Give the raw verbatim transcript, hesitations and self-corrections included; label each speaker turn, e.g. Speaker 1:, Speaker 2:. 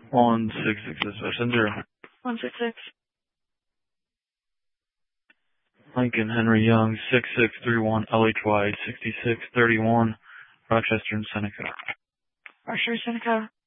Speaker 1: one six six dispatch, ten zero.
Speaker 2: one six six.
Speaker 1: Lincoln Henry Young, six six three one L H Y, sixty-six thirty-one, Rochester and Seneca.
Speaker 2: Rochester, Seneca.